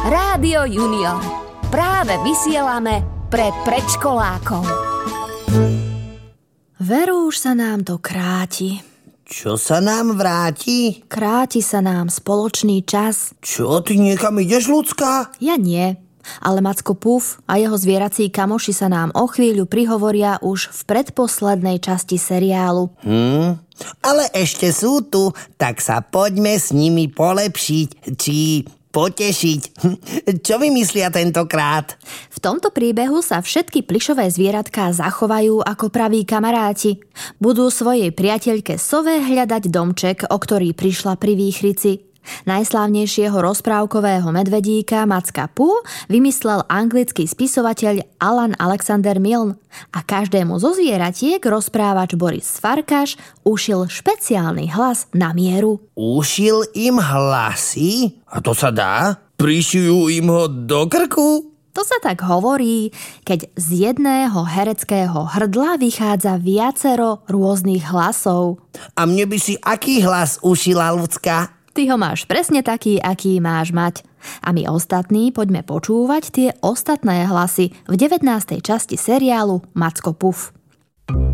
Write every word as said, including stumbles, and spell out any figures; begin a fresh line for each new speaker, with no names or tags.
Rádio Junior. Práve vysielame pre predškolákov.
Veru, už sa nám to kráti.
Čo sa nám vráti?
Kráti sa nám spoločný čas.
Čo, ty niekam ideš, ľudská?
Ja nie, ale Macko Puf a jeho zvierací kamoši sa nám o chvíľu prihovoria už v predposlednej časti seriálu.
Hmm, ale ešte sú tu, tak sa poďme s nimi polepšiť, či potešiť. Čo vymyslia tentokrát?
V tomto príbehu sa všetky plyšové zvieratká zachovajú ako praví kamaráti. Budú svojej priateľke sove hľadať domček, o ktorý prišla pri výchrici. Najslávnejšieho rozprávkového medvedíka Macka Pu vymyslel anglický spisovateľ Alan Alexander Milne a každému zo zvieratiek rozprávač Boris Farkaš ušil špeciálny hlas na mieru.
Ušil im hlasy? A to sa dá? Prišijú im ho do krku?
To sa tak hovorí, keď z jedného hereckého hrdla vychádza viacero rôznych hlasov.
A mne by si aký hlas ušila, ľudská?
Ty ho máš presne taký, aký máš mať. A my ostatní poďme počúvať tie ostatné hlasy v devätnástej časti seriálu Macko Puf.